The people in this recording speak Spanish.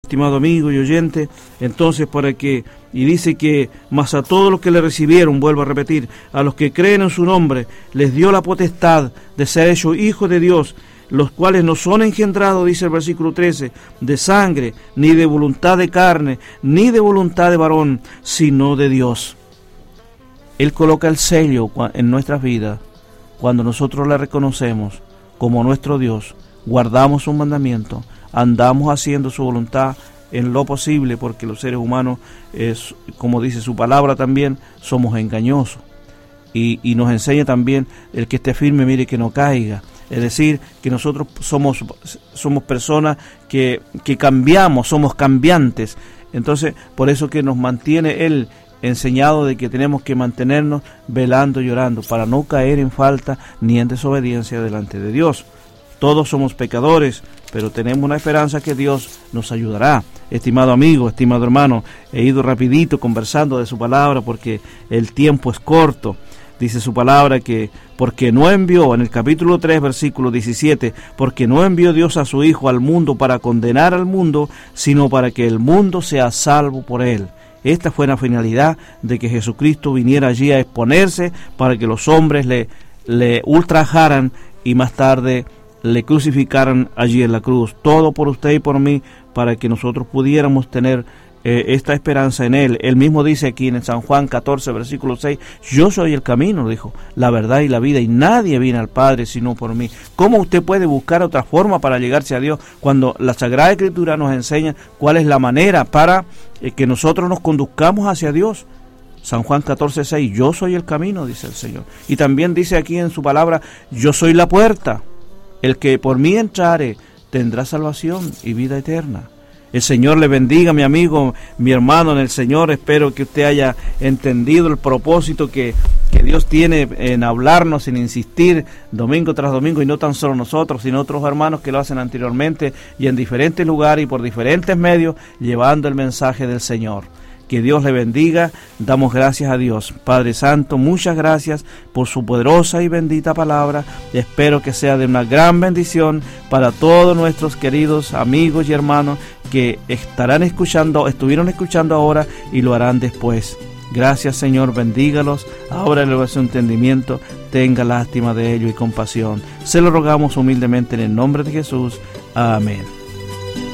estimado amigo y oyente, entonces y dice que mas a todos los que le recibieron, vuelvo a repetir, a los que creen en su nombre, les dio la potestad de ser hechos hijos de Dios, los cuales no son engendrados, dice el versículo 13, de sangre, ni de voluntad de carne, ni de voluntad de varón, sino de Dios. Él coloca el sello en nuestras vidas cuando nosotros le reconocemos como nuestro Dios, guardamos sus mandamientos, andamos haciendo su voluntad en lo posible, porque los seres humanos, como dice su palabra también, somos engañosos. Y nos enseña también el que esté firme, mire que no caiga. Es decir, que nosotros somos personas que cambiamos, somos cambiantes. Entonces, por eso que nos mantiene Él enseñado de que tenemos que mantenernos velando y orando para no caer en falta ni en desobediencia delante de Dios. Todos somos pecadores, pero tenemos una esperanza que Dios nos ayudará. Estimado amigo, estimado hermano, he ido rapidito conversando de su palabra porque el tiempo es corto. Dice su palabra que porque no envió, en el capítulo 3, versículo 17, porque no envió Dios a su Hijo al mundo para condenar al mundo, sino para que el mundo sea salvo por él. Esta fue la finalidad de que Jesucristo viniera allí a exponerse para que los hombres le ultrajaran y más tarde le crucificaran allí en la cruz. Todo por usted y por mí, para que nosotros pudiéramos tener esta esperanza en Él. Él mismo dice aquí en San Juan 14, versículo 6, yo soy el camino, dijo, la verdad y la vida, y nadie viene al Padre sino por mí. ¿Cómo usted puede buscar otra forma para llegarse a Dios cuando la Sagrada Escritura nos enseña cuál es la manera para que nosotros nos conduzcamos hacia Dios? San Juan 14, 6, yo soy el camino, dice el Señor. Y también dice aquí en su palabra, yo soy la puerta. El que por mí entrare tendrá salvación y vida eterna. El Señor le bendiga, mi amigo, mi hermano en el Señor. Espero que usted haya entendido el propósito que Dios tiene en hablarnos, en insistir domingo tras domingo, y no tan solo nosotros, sino otros hermanos que lo hacen anteriormente y en diferentes lugares y por diferentes medios, llevando el mensaje del Señor. Que Dios le bendiga. Damos gracias a Dios. Padre Santo, muchas gracias por su poderosa y bendita palabra. Espero que sea de una gran bendición para todos nuestros queridos amigos y hermanos que estuvieron escuchando ahora y lo harán después. Gracias, Señor, bendígalos, ábrale su entendimiento, tenga lástima de ellos y compasión. Se lo rogamos humildemente en el nombre de Jesús. Amén.